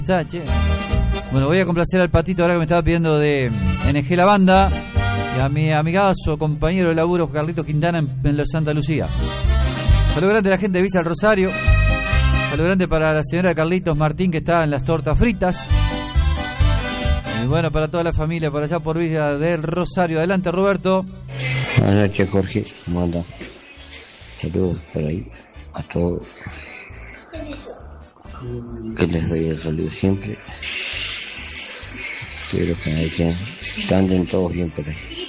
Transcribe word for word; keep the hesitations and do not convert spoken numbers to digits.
Está, che. Bueno, voy a complacer al Patito ahora que me estaba pidiendo de N G La Banda y a mi amigazo, compañero de laburo Carlitos Quintana en, en Los Santa Lucía. Saludo grande a la gente de Villa del Rosario. Saludo grande para la señora Carlitos Martín que está en las tortas fritas. Y bueno, para toda la familia por allá por Villa del Rosario. Adelante, Roberto. Buenas noches, Jorge. ¿Cómo anda? Saludos por ahí a todos. Que les doy el saludo siempre. Espero que estén todos bien por ahí.